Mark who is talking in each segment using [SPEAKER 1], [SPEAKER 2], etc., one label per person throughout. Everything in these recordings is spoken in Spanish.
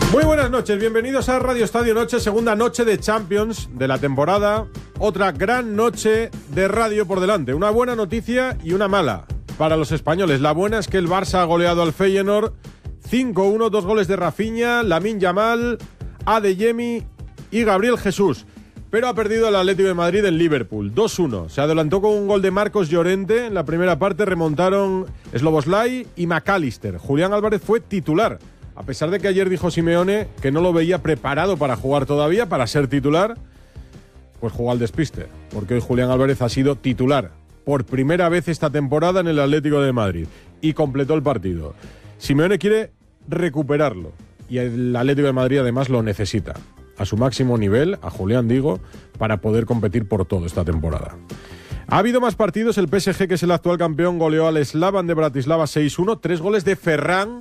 [SPEAKER 1] Muy buenas noches, bienvenidos a Radio Estadio Noche, segunda noche de Champions de la temporada. Otra gran noche de radio por delante. Una buena noticia y una mala para los españoles. La buena es que el Barça ha goleado al Feyenoord 5-1, 2 goles de Rafinha, Lamine Yamal, Adeyemi y Gabriel Jesús. Pero ha perdido el Atlético de Madrid en Liverpool, 2-1. Se adelantó con un gol de Marcos Llorente. En la primera parte remontaron Szoboszlai y McAllister. Julián Álvarez fue titular. A pesar de que ayer dijo Simeone que no lo veía preparado para jugar todavía, para ser titular, pues jugó al despiste. Porque hoy Julián Álvarez ha sido titular por primera vez esta temporada en el Atlético de Madrid. Y completó el partido. Simeone quiere recuperarlo. Y el Atlético de Madrid además lo necesita. A su máximo nivel, a Julián digo, para poder competir por todo esta temporada. Ha habido más partidos. El PSG, que es el actual campeón, goleó al Slavan de Bratislava 6-1. 3 goles de Ferran,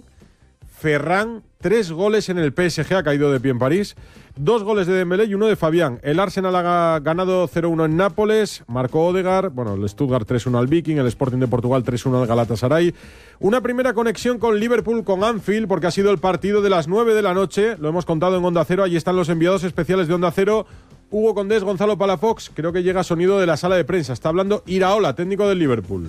[SPEAKER 1] 3 goles en el PSG, ha caído de pie en París. 2 goles de Dembélé y 1 de Fabián. El Arsenal ha ganado 0-1 en Nápoles, marcó Odegaard, el Stuttgart 3-1 al Viking, el Sporting de Portugal 3-1 al Galatasaray. Una primera conexión con Liverpool, con Anfield, porque ha sido el partido de las 9 de la noche, lo hemos contado en Onda Cero, allí están los enviados especiales de Onda Cero, Hugo Condés, Gonzalo Palafox. Creo que llega sonido de la sala de prensa, está hablando Iraola, técnico del Liverpool.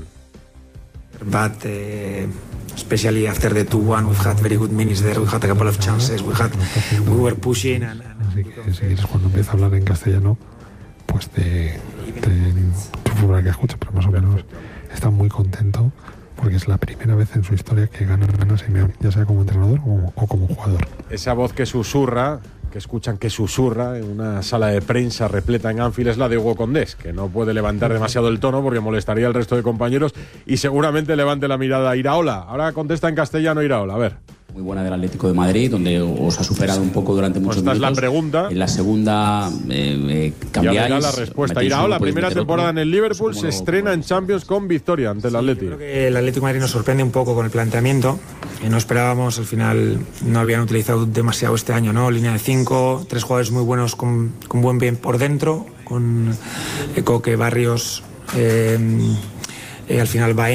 [SPEAKER 2] Especially after the 2-1, we've had very good minutes there. We had a couple of chances. We were pushing.
[SPEAKER 3] Así que si quieres, cuando empieza a hablar en castellano, pues te supongo que escucha, pero más o menos está muy contento porque es la primera vez en su historia que gana Simeone, ya sea como entrenador o como jugador.
[SPEAKER 1] Esa voz que susurra, que escuchan que susurra en una sala de prensa repleta en Anfield, es la de Hugo Condés, que no puede levantar demasiado el tono porque molestaría al resto de compañeros y seguramente levante la mirada a Iraola. Ahora contesta en castellano Iraola, a ver.
[SPEAKER 4] Muy buena del Atlético de Madrid, donde os ha superado un poco durante muchos minutos.
[SPEAKER 1] Esta es la pregunta.
[SPEAKER 4] En la segunda cambiáis.
[SPEAKER 1] Ya la respuesta. Iraola, primera temporada en el Liverpool, se estrena en Champions con victoria ante el Atlético.
[SPEAKER 2] Creo que el Atlético de Madrid nos sorprende un poco con el planteamiento. No esperábamos, al final no habían utilizado demasiado este año, ¿no? Línea de 5, 3 jugadores muy buenos con buen bien por dentro, con Coque, Barrios, al final Baena.